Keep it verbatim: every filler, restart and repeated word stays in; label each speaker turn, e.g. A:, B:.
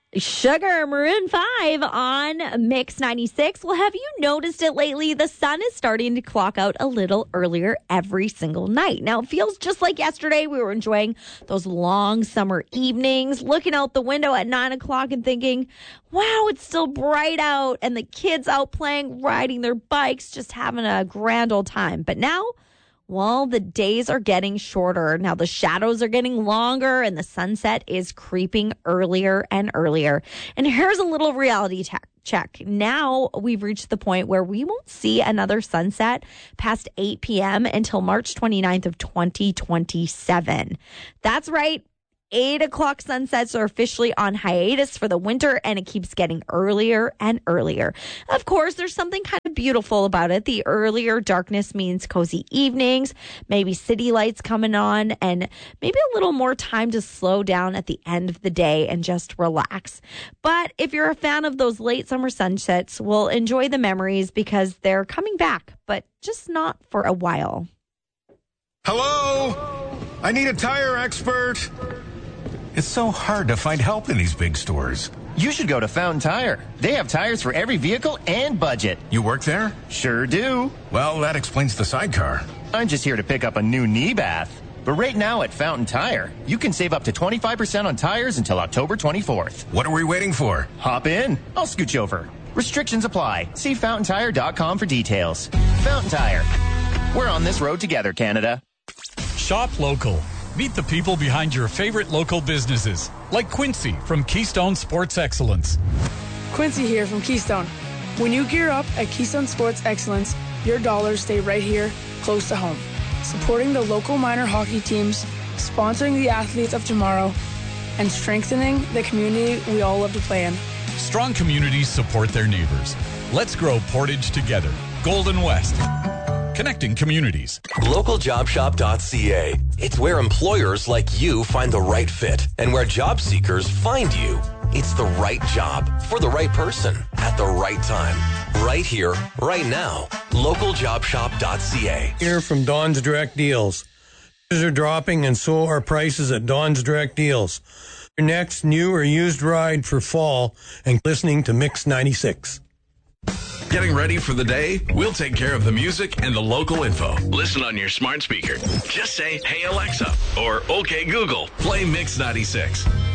A: Sugar, Maroon five on Mix ninety-six. Well, have you noticed it lately? The sun is starting to clock out a little earlier every single night. Now, it feels just like yesterday. We were enjoying those long summer evenings, looking out the window at nine o'clock and thinking, wow, it's still bright out, and the kids out playing, riding their bikes, just having a grand old time. But now, well, the days are getting shorter. Now the shadows are getting longer and the sunset is creeping earlier and earlier. And here's a little reality te- check. Now we've reached the point where we won't see another sunset past eight p.m. until March twenty-ninth of twenty twenty-seven. That's right. Eight o'clock sunsets are officially on hiatus for the winter, and it keeps getting earlier and earlier. Of course, there's something kind of beautiful about it. The earlier darkness means cozy evenings, maybe city lights coming on, and maybe a little more time to slow down at the end of the day and just relax. But if you're a fan of those late summer sunsets, well, enjoy the memories because they're coming back, but just not for a while.
B: Hello? I need a tire expert. It's so hard to find help in these big stores.
C: You should go to Fountain Tire. They have tires for every vehicle and budget.
B: You work there?
C: Sure do.
B: Well, that explains the sidecar.
C: I'm just here to pick up a new knee bath. But right now at Fountain Tire, you can save up to twenty-five percent on tires until October twenty-fourth.
B: What are we waiting for?
C: Hop in. I'll scooch over. Restrictions apply. See fountain tire dot com for details. Fountain Tire. We're on this road together, Canada.
D: Shop local. Meet the people behind your favorite local businesses, like Quincy from Keystone Sports Excellence.
E: Quincy here from Keystone. When you gear up at Keystone Sports Excellence, your dollars stay right here, close to home. Supporting the local minor hockey teams, sponsoring the athletes of tomorrow, and strengthening the community we all love to play in.
D: Strong communities support their neighbors. Let's grow Portage together. Golden West. Connecting communities.
F: local job shop dot c a. It's where employers like you find the right fit and where job seekers find you. It's the right job for the right person at the right time. Right here, right now. local job shop dot c a.
G: Here from Don's Direct Deals. Prices are dropping and so are prices at Don's Direct Deals. Your next new or used ride for fall and listening to Mix ninety-six.
H: Getting ready for the day? We'll take care of the music and the local info. Listen on your smart speaker. Just say, hey Alexa, or okay Google, play Mix ninety-six.